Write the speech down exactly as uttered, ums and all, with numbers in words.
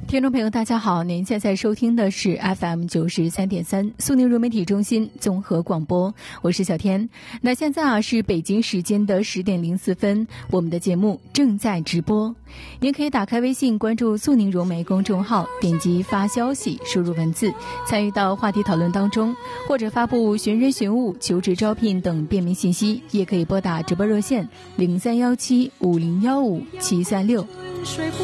听众朋友大家好，您现在收听的是 F M 九十三点三苏宁融媒体中心综合广播，我是小天。那现在啊是北京时间的十点零四分，我们的节目正在直播。您可以打开微信关注苏宁融媒公众号，点击发消息，输入文字，参与到话题讨论当中，或者发布寻人寻物、求职招聘等便民信息，也可以拨打直播热线零三幺七五零幺五七三六。